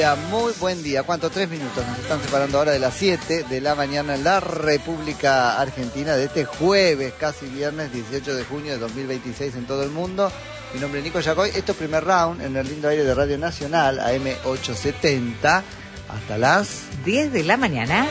muy buen día. ¿Cuánto? 3 minutos. Nos están separando ahora de las 7 de la mañana en la República Argentina de este jueves, casi viernes 18 de junio de 2026 en todo el mundo. Mi nombre es Nico Yacoy. Esto es Primer Round en el lindo aire de Radio Nacional, AM 870, hasta las 10 de la mañana.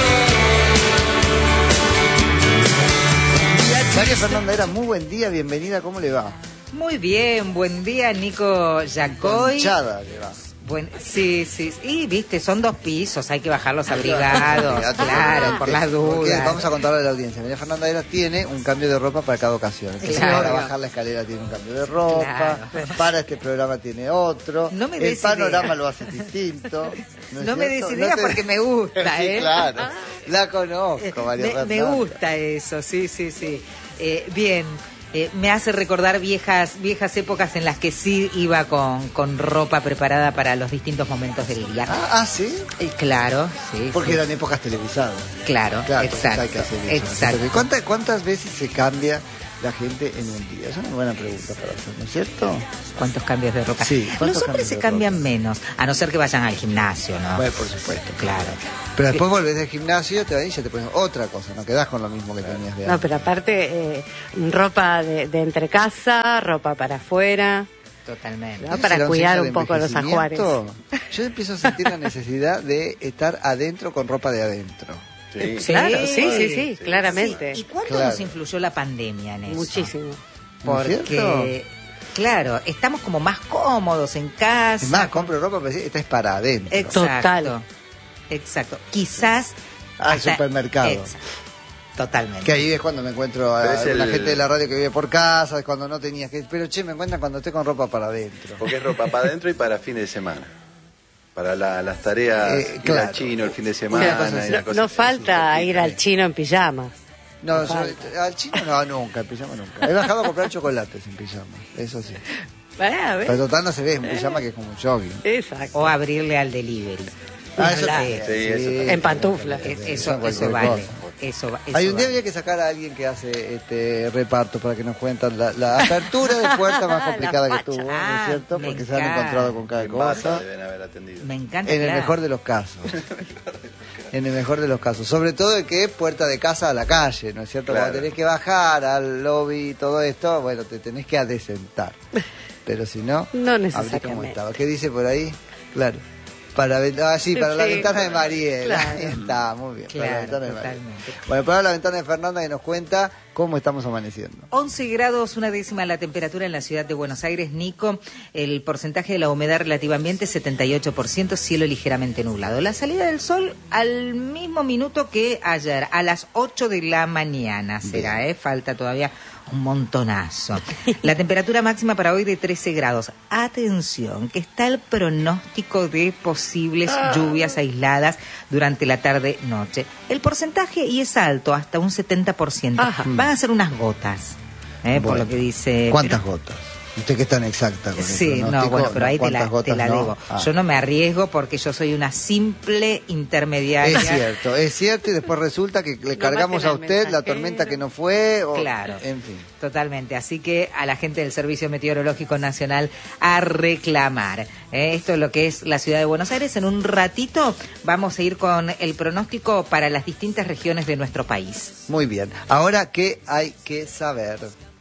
María Fernanda Era, muy buen día, bienvenida, ¿cómo le va? Muy bien, buen día, Nico Yacoy. Conchada le va. Sí. Y viste, son 2 pisos, hay que bajar los abrigados, claro, por las dudas. Vamos a contarle a la audiencia. María Fernanda Era tiene un cambio de ropa para cada ocasión. Entonces, para bajar la escalera tiene un cambio de ropa, para este programa tiene otro, el panorama lo hace distinto. No me des idea porque me gusta, sí, claro, la conozco, María Fernanda. Me gusta eso, sí. Bien. Me hace recordar viejas épocas en las que sí iba con ropa preparada para los distintos momentos del día. ¿Sí? Claro, sí. Porque eran épocas televisadas. Claro, exacto. Hay que hacer eso. Exacto. ¿Cuántas veces se cambia la gente en un día? Es una buena pregunta para hacer, ¿no es cierto? ¿Cuántos cambios de ropa? Sí. Los hombres se cambian menos, a no ser que vayan al gimnasio, ¿no? Bueno, por supuesto. Claro. Pero después volvés del gimnasio, te vas y ya te pones otra cosa, no quedás con lo mismo que tenías de antes. No, pero aparte, ropa de entre casa, ropa para afuera. Totalmente. ¿No? Para cuidar un poco los ajuares. Yo empiezo a sentir la necesidad de estar adentro con ropa de adentro. Sí, claro, sí, claramente. Sí. ¿Y cuánto nos influyó la pandemia en eso? Muchísimo. Porque, claro, estamos como más cómodos en casa. Es más, compro ropa, pero esta es para adentro. Exacto. Quizás... al supermercado. Totalmente. Que ahí es cuando me encuentro a la gente de la radio que vive por casa, es cuando no tenías que... Pero me encuentran cuando estoy con ropa para adentro. Porque es ropa para adentro y para fin de semana. Para las tareas, ir al chino el fin de semana. No falta ir al chino en pijama. No, al chino no, nunca, en pijama nunca. He bajado a comprar chocolates en pijama, eso sí. Pero total no se ve, en pijama que es como un jogging. Exacto. O abrirle al delivery. Eso sí. En pantuflas. Eso vale. Hay un día había que sacar a alguien que hace reparto para que nos cuentan la apertura de puerta más complicada que tuvo, ¿no es cierto? Porque se han encontrado con cada cosa. Deben haber atendido. Me encanta. En el mejor de los casos. En el mejor de los casos. Sobre todo de que es puerta de casa a la calle, ¿no es cierto? Claro. Cuando tenés que bajar al lobby y todo esto, bueno, te tenés que adecentar. Pero si no, no necesariamente. Como estaba. ¿Qué dice por ahí? Claro. Para la ventana de Mariel. Claro. Ahí está, muy bien. Claro, para la ventana de totalmente. Bueno, para la ventana de Fernanda que nos cuenta cómo estamos amaneciendo. 11 grados, 1/10 la temperatura en la ciudad de Buenos Aires. Nico, el porcentaje de la humedad relativa ambiente 78%, cielo ligeramente nublado. La salida del sol al mismo minuto que ayer, a las 8 de la mañana será, falta todavía un montonazo. La temperatura máxima para hoy de 13 grados. Atención, que está el pronóstico de posibles lluvias aisladas durante la tarde-noche. El porcentaje y es alto, hasta un 70%. Van a ser unas gotas, por lo que dice... ¿Cuántas gotas? ¿Usted qué es tan exacta con sí, no, bueno, pero ahí te la digo. Yo no me arriesgo porque yo soy una simple intermediaria. Es cierto, y después resulta que le cargamos a usted la tormenta que no fue. Claro, en fin. Totalmente. Así que a la gente del Servicio Meteorológico Nacional a reclamar. Esto es lo que es la ciudad de Buenos Aires. En un ratito vamos a ir con el pronóstico para las distintas regiones de nuestro país. Muy bien. Ahora, ¿qué hay que saber?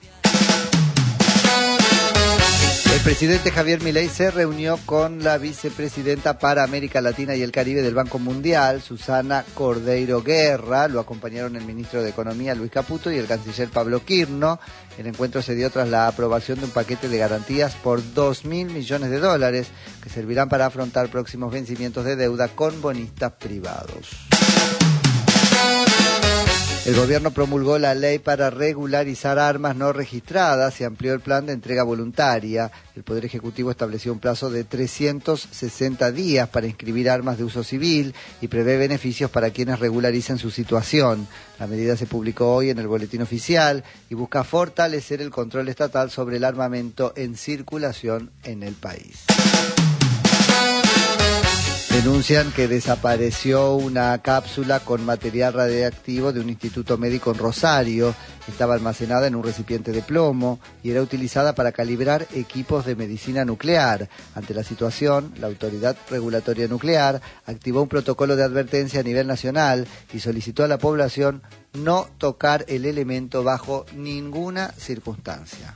El presidente Javier Milei se reunió con la vicepresidenta para América Latina y el Caribe del Banco Mundial, Susana Cordeiro Guerra. Lo acompañaron el ministro de Economía, Luis Caputo, y el canciller Pablo Quirno. El encuentro se dio tras la aprobación de un paquete de garantías por $2.000 millones que servirán para afrontar próximos vencimientos de deuda con bonistas privados. El gobierno promulgó la ley para regularizar armas no registradas y amplió el plan de entrega voluntaria. El Poder Ejecutivo estableció un plazo de 360 días para inscribir armas de uso civil y prevé beneficios para quienes regularicen su situación. La medida se publicó hoy en el Boletín Oficial y busca fortalecer el control estatal sobre el armamento en circulación en el país. Denuncian que desapareció una cápsula con material radiactivo de un instituto médico en Rosario. Estaba almacenada en un recipiente de plomo y era utilizada para calibrar equipos de medicina nuclear. Ante la situación, la Autoridad Regulatoria Nuclear activó un protocolo de advertencia a nivel nacional y solicitó a la población no tocar el elemento bajo ninguna circunstancia.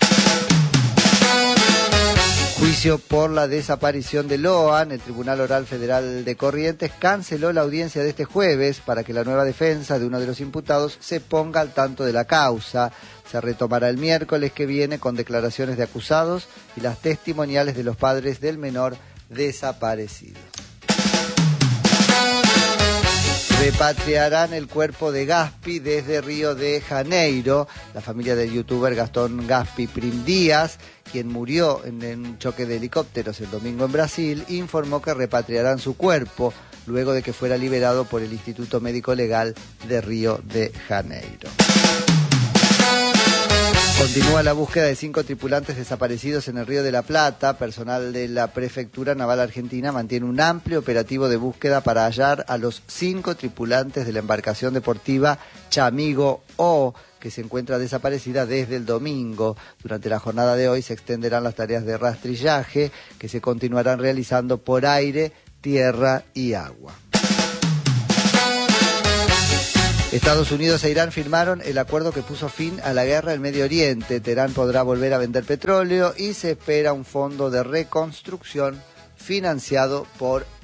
Juicio por la desaparición de Loan. El Tribunal Oral Federal de Corrientes canceló la audiencia de este jueves para que la nueva defensa de uno de los imputados se ponga al tanto de la causa. Se retomará el miércoles que viene con declaraciones de acusados y las testimoniales de los padres del menor desaparecido. Repatriarán el cuerpo de Gaspi desde Río de Janeiro. La familia del youtuber Gastón Gaspi Prim Díaz, quien murió en un choque de helicópteros el domingo en Brasil, informó que repatriarán su cuerpo luego de que fuera liberado por el Instituto Médico Legal de Río de Janeiro. Continúa la búsqueda de 5 tripulantes desaparecidos en el Río de la Plata. Personal de la Prefectura Naval Argentina mantiene un amplio operativo de búsqueda para hallar a los 5 tripulantes de la embarcación deportiva Chamigo O, que se encuentra desaparecida desde el domingo. Durante la jornada de hoy se extenderán las tareas de rastrillaje que se continuarán realizando por aire, tierra y agua. Estados Unidos e Irán firmaron el acuerdo que puso fin a la guerra en Medio Oriente. Teherán podrá volver a vender petróleo y se espera un fondo de reconstrucción financiado por